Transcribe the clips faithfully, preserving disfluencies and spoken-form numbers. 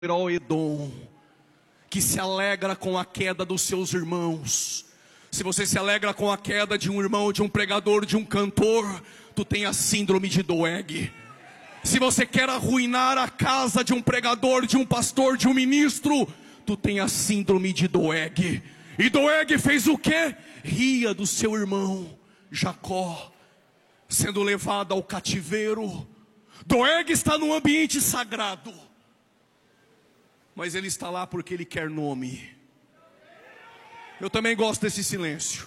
ó Edom, que se alegra com a queda dos seus irmãos. Se você se alegra com a queda de um irmão, de um pregador, de um cantor, tu tem a síndrome de Doeg. Se você quer arruinar a casa de um pregador, de um pastor, de um ministro, tu tem a síndrome de Doeg. E Doeg fez o quê? Ria do seu irmão Jacó, sendo levado ao cativeiro. Doeg está num ambiente sagrado, mas ele está lá porque ele quer nome. Eu também gosto desse silêncio.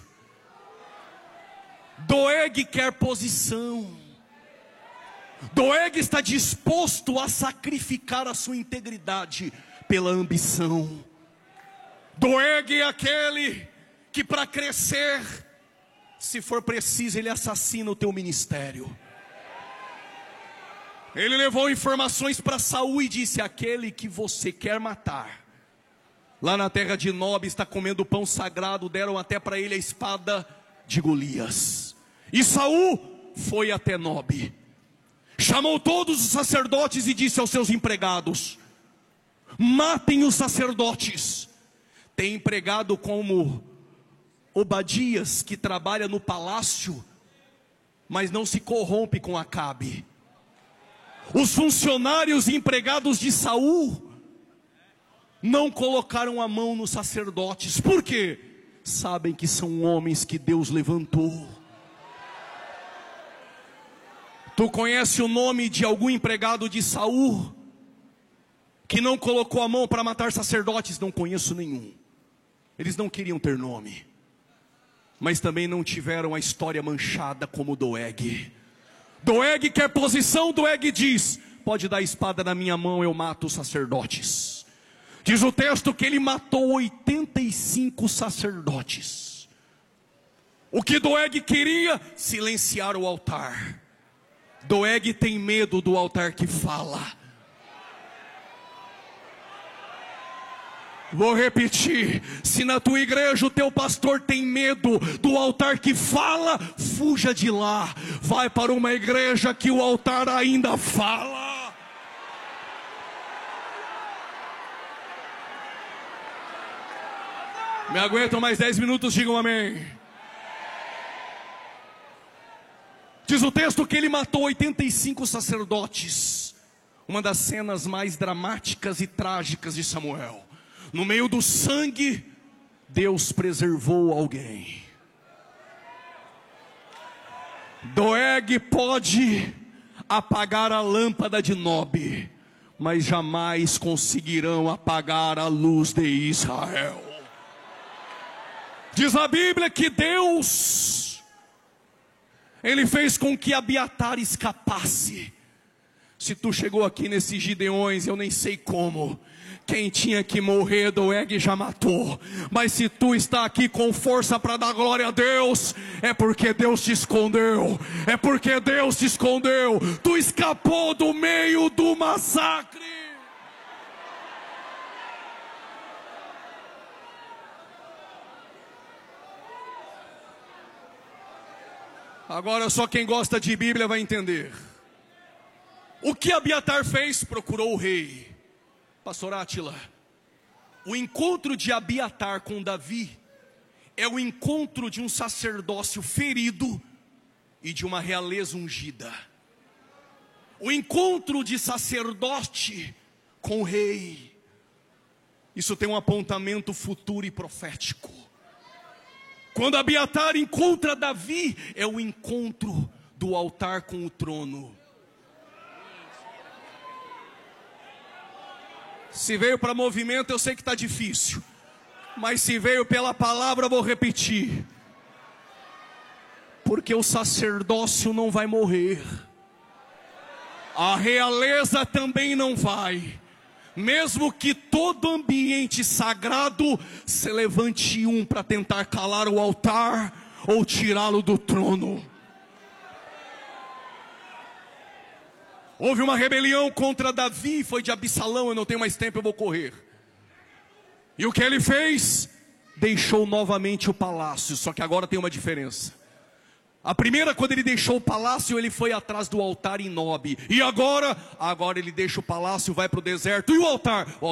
Doeg quer posição. Doeg está disposto a sacrificar a sua integridade pela ambição. Doeg é aquele que, para crescer, se for preciso, ele assassina o teu ministério. Ele levou informações para Saul e disse: aquele que você quer matar, lá na terra de Nob, está comendo pão sagrado. Deram até para ele a espada de Golias. E Saul foi até Nob, chamou todos os sacerdotes e disse aos seus empregados: matem os sacerdotes. Tem empregado como Obadias, que trabalha no palácio, mas não se corrompe com Acabe. Os funcionários e empregados de Saul não colocaram a mão nos sacerdotes. Por quê? Sabem que são homens que Deus levantou. Tu conhece o nome de algum empregado de Saul que não colocou a mão para matar sacerdotes? Não conheço nenhum. Eles não queriam ter nome, mas também não tiveram a história manchada como Doeg. Doeg quer posição. Doeg diz: pode dar a espada na minha mão, eu mato os sacerdotes. Diz o texto que ele matou oitenta e cinco sacerdotes. O que Doeg queria? Silenciar o altar. Doeg tem medo do altar que fala. Vou repetir: se na tua igreja o teu pastor tem medo do altar que fala, fuja de lá. Vai para uma igreja que o altar ainda fala. Me aguentam mais dez minutos, digam amém. Diz o texto que ele matou oitenta e cinco sacerdotes. Uma das cenas mais dramáticas e trágicas de Samuel. No meio do sangue, Deus preservou alguém. Doeg pode apagar a lâmpada de Nob, mas jamais conseguirão apagar a luz de Israel. Diz a Bíblia que Deus, Ele fez com que Abiatar escapasse. Se tu chegou aqui nesses Gideões, eu nem sei como. Quem tinha que morrer, Doeg já matou. Mas se tu está aqui com força para dar glória a Deus, é porque Deus te escondeu. É porque Deus te escondeu. Tu escapou do meio do massacre. Agora só quem gosta de Bíblia vai entender. O que Abiatar fez? Procurou o rei. Pastor Átila, o encontro de Abiatar com Davi é o encontro de um sacerdócio ferido e de uma realeza ungida. O encontro de sacerdote com o rei, isso tem um apontamento futuro e profético. Quando Abiatar encontra Davi, é o encontro do altar com o trono. Se veio para movimento, eu sei que está difícil, mas se veio pela palavra, eu vou repetir. Porque o sacerdócio não vai morrer, a realeza também não vai. Mesmo que todo ambiente sagrado se levante um para tentar calar o altar ou tirá-lo do trono. Houve uma rebelião contra Davi, foi de Absalão. Eu não tenho mais tempo, eu vou correr. E o que ele fez? Deixou novamente o palácio, só que agora tem uma diferença. A primeira, quando ele deixou o palácio, ele foi atrás do altar em Nob. E agora? Agora ele deixa o palácio, vai para o deserto. E o altar? O